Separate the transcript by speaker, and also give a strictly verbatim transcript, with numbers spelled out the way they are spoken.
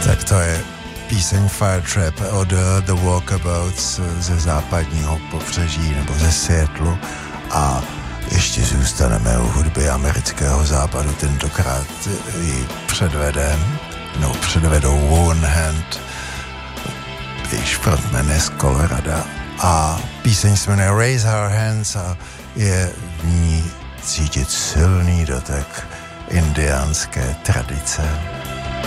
Speaker 1: Tak to je píseň Fire Trap od The Walkabouts ze západního pobřeží nebo ze Seattlu a ještě zůstaneme u hudby amerického západu, tentokrát ji předvedem, no předvedou One Hand, jejíž frontman je z Colorada a píseň se jmenuje Raise Our Hands a je v ní cítit silný dotek indiánské tradice.